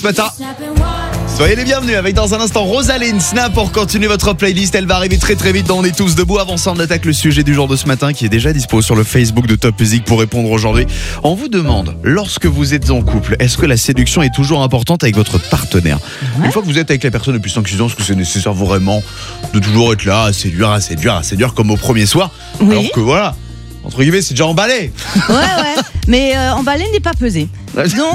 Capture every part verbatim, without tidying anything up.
Ce matin, soyez les bienvenus avec dans un instant Rosaline Snap pour continuer votre playlist. Elle va arriver très très vite dans On est tous debout. Avant ça, on attaque le sujet du jour de ce matin qui est déjà dispo sur le Facebook de Top Music pour répondre aujourd'hui. On vous demande, lorsque vous êtes en couple, est-ce que la séduction est toujours importante avec votre partenaire ? Ouais. Une fois que vous êtes avec la personne depuis cinq six ans, est-ce que c'est nécessaire vraiment de toujours être là, à séduire, à séduire, à séduire comme au premier soir ? Oui. Alors que voilà, entre guillemets, c'est déjà emballé. Ouais, ouais. Mais euh, emballé n'est pas pesé. Donc,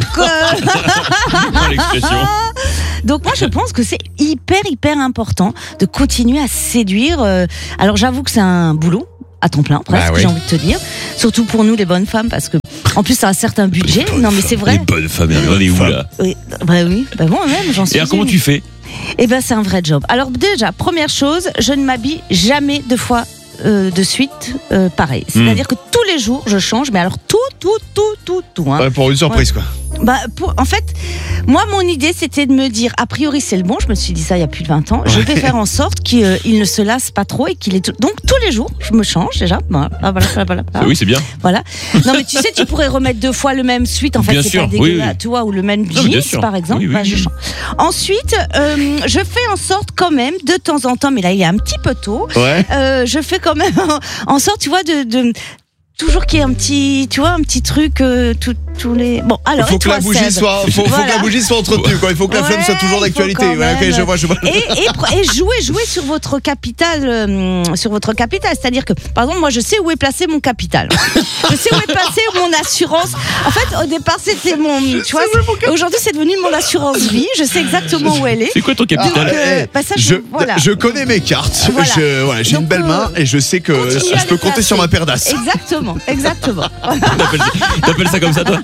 euh... l'expression. Donc moi je pense que c'est hyper hyper important de continuer à séduire. Euh... Alors j'avoue que c'est un boulot à temps plein presque, bah oui. J'ai envie de te dire. Surtout pour nous les bonnes femmes parce que en plus ça a un certain budget. Non mais c'est vrai. Les bonnes femmes, on est où là ? Oui, bah oui, bah moi-même j'en suis. Et alors comment tu fais ? Eh ben c'est un vrai job. Alors déjà première chose, je ne m'habille jamais deux fois. Euh, de suite, euh, pareil. C'est-à-dire mmh. que tous les jours, je change, mais alors tout, tout, tout, tout, tout. Hein. Ouais, pour une surprise, ouais. quoi. Bah, pour, en fait, moi, mon idée, c'était de me dire, a priori, c'est le bon. Je me suis dit ça il y a plus de vingt ans. Ouais. Je vais faire en sorte qu'il euh, il ne se lasse pas trop et qu'il est tout... Donc, tous les jours, je me change déjà. Voilà, voilà, voilà, voilà. Oui, c'est bien. Voilà. Non, mais tu sais, tu pourrais remettre deux fois le même suite. En fait, bien c'est sûr, pas dégueulasse, oui, oui. tu vois, ou le même jeans, non, par exemple. Oui, oui, bah, oui. Je change. Ensuite, euh, je fais en sorte quand même, de temps en temps, mais là, il est un petit peu tôt. Ouais. Euh, je fais quand même en sorte, tu vois, de, de toujours qu'il y ait un petit, tu vois, un petit truc, euh, tout, tous les. Bon, alors. Il faut et que toi, la bougie Seb, soit, faut, voilà. faut que la bougie soit entretenue, quoi. Il faut que la ouais, flamme soit toujours d'actualité. Ouais, ok, je vois, je vois. Et, et, et jouer, jouer sur votre capital, euh, sur votre capital. C'est-à-dire que, par exemple, moi, je sais où est placé mon capital. Je sais où est placé mon assurance. En fait, au départ, c'était mon, je tu vois. Aujourd'hui, c'est devenu mon assurance vie. Je sais exactement où elle est. C'est quoi ton capital ? Donc, euh, bah, ça, je, je, voilà. je connais mes cartes. Voilà. Je, voilà, j'ai Donc, une belle main et je sais que je peux compter sur ma paire d'as. Exactement, exactement. T'appelles, t'appelles ça comme ça, toi ?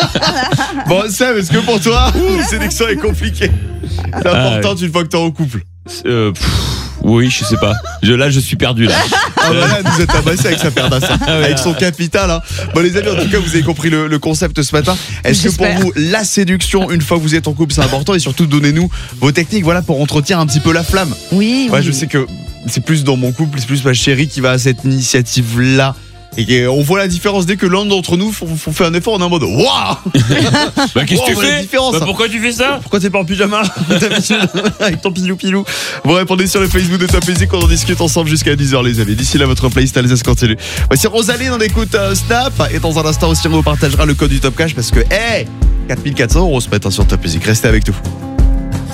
Bon, Sam, est-ce que pour toi, la séduction est compliquée ? C'est important ah, une fois que t'es en couple. Euh, pff, oui, je sais pas. Je, là, je suis perdu là. Ah voilà, vous êtes amassé avec sa paire d'as, hein, ah, avec son capital. Hein. Bon, les amis, en tout cas, vous avez compris le, le concept ce matin. Est-ce J'espère. que pour vous, la séduction, une fois que vous êtes en couple, c'est important et surtout donnez-nous vos techniques, voilà, pour entretenir un petit peu la flamme. Oui. Ouais, oui. Je sais que c'est plus dans mon couple, c'est plus ma chérie qui va à cette initiative-là. Et on voit la différence dès que l'un d'entre nous font, font fait un effort, on est en mode waouh. Bah qu'est-ce que tu fais ? Bah pourquoi tu fais ça ? Pourquoi t'es pas en pyjama d'habitude avec ton pilou pilou ? Vous répondez sur le Facebook de Top Music, on en discute ensemble jusqu'à dix heures les amis. D'ici là votre playlist Alsace continue. Voici Rosaline, on écoute euh, Snap et dans un instant aussi on vous partagera le code du Top Cash parce que hey, quatre mille quatre cents euros ce matin sur Top Music. Restez avec nous.